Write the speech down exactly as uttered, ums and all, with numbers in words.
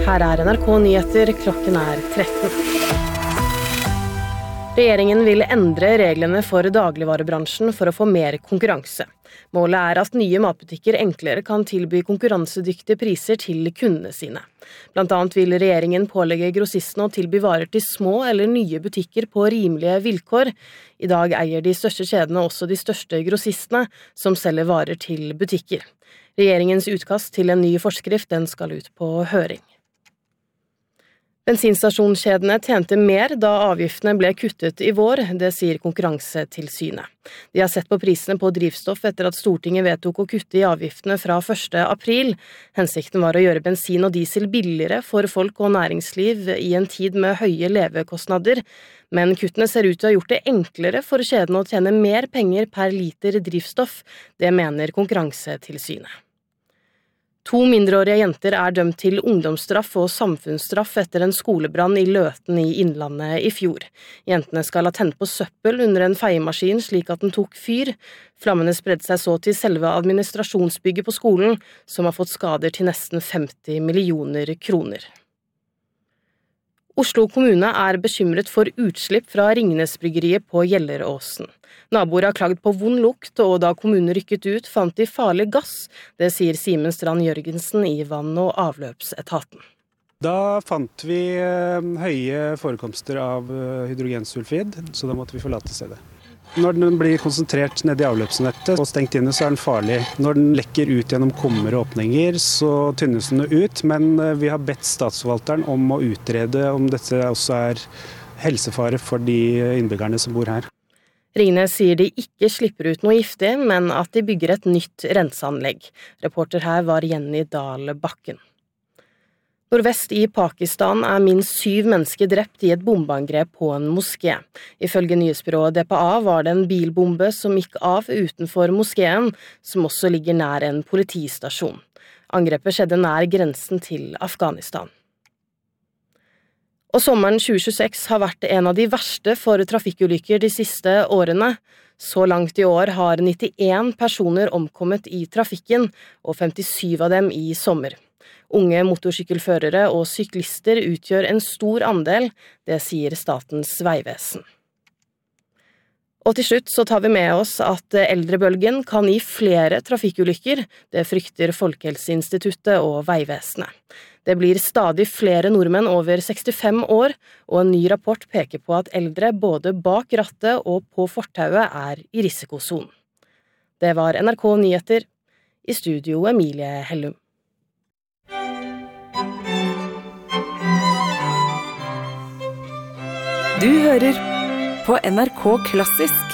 Her er N R K Nyheter, klokken er tretten. Regjeringen vil endre reglene for dagligvarebransjen for å få mer konkurranse. Målet er at nye matbutikker enklere kan tilby konkurransedyktige priser til kundene sine. Blant annet vil regjeringen pålegge grossistene å tilby varer til små eller nye butikker på rimelige vilkår. I dag eier de største kjedene også de største grossistene, som selger varer til butikker. Regjeringens utkast til en ny forskrift den skal ut på høring. Bensinstasjonskjedene tjente mer da avgiftene ble kuttet i vår, det sier Konkurransetilsynet. De har sett på prisene på drivstoff etter at Stortinget vedtok å kutte i avgiftene fra første april. Hensikten var å gjøre bensin og diesel billigere for folk og næringsliv i en tid med høye levekostnader, men kuttene ser ut til å ha gjort det enklere for kjedene å tjene mer penger per liter drivstoff, det mener Konkurransetilsynet. To mindreårige jenter er dømt til ungdomsstraff og samfunnsstraff etter en skolebrann i Løten i Innlandet i fjor. Jentene skal ha tent på søppel under en feiemaskin slik at den tok fyr. Flammene spredde seg så til selve administrasjonsbygget på skolen, som har fått skader til nesten femti millioner kroner. Oslo kommune er bekymret for utslipp fra Ringnes-bryggeriet på Gjelleråsen. Naboer har klaget på vond lukt, og da kommunen rykket ut, fant de farlig gass. Det sier Simen Strand Jørgensen i Vann- og avløpsetaten. Da fant vi høye forekomster av hydrogensulfid, så da måtte vi forlate stedet. Når den blir konsentrert ned i avløpsnettet og stengt inne, så er den farlig. Når den lekker ut gjennom kummer og åpninger, så tynnes den ut, men vi har bedt statsforvalteren om å utrede om dette også er helsefare for de innbyggerne som bor her. Ringnes sier de ikke slipper ut noe giftig, men at de bygger et nytt renseanlegg. Reporter her var Jenny Dahl Bakken. Nordvest i Pakistan er minst syv mennesker drept i et bombeangrep på en moské. Ifølge nyhetsbyrået D P A var det en bilbombe som gikk av utenfor moskeen, som også ligger nær en politistasjon. Angrepet skjedde nær grensen til Afghanistan. Og sommeren tjue tjueseks har vært en av de verste for trafikkulykker de siste årene. Så langt i år har nittien personer omkommet i trafikken, og femtisyv av dem i sommer. Unge motorsykkelførere og syklister utgjør en stor andel, det sier Statens vegvesen. Og til slutt så tar vi med oss at eldrebølgen kan gi flere trafikkulykker, det frykter Folkehelseinstituttet og Vegvesenet. Det blir stadig flere nordmenn over sekstifem år, og en ny rapport peker på at eldre både bak rattet og på fortauet er i risikosonen. Det var N R K Nyheter, i studio Emilie Hellum. Du hører på N R K Klassisk